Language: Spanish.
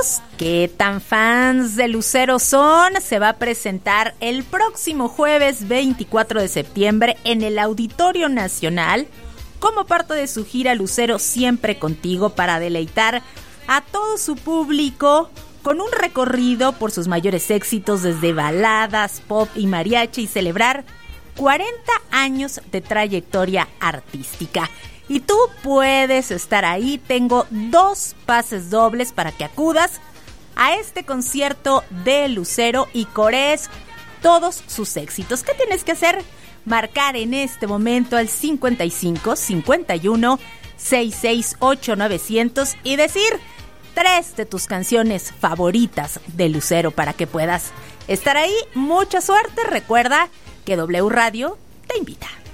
amigos, ¿qué tan fans de Lucero son? Se va a presentar el próximo jueves 24 de septiembre en el Auditorio Nacional como parte de su gira Lucero Siempre Contigo, para deleitar a todo su público con un recorrido por sus mayores éxitos desde baladas, pop y mariachi, y celebrar 40 años de trayectoria artística. Y tú puedes estar ahí. Tengo 2 pases dobles para que acudas a este concierto de Lucero y corees todos sus éxitos. ¿Qué tienes que hacer? Marcar en este momento al 55 51 668 900 y decir 3 de tus canciones favoritas de Lucero para que puedas estar ahí. Mucha suerte. Recuerda que W Radio te invita.